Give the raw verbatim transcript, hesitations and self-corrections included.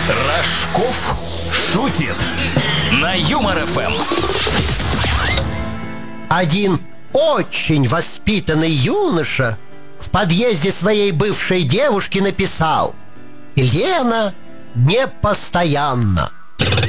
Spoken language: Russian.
Рожков шутит на Юмор эф эм. Один очень воспитанный юноша в подъезде своей бывшей девушки написал: «Лена не постоянно».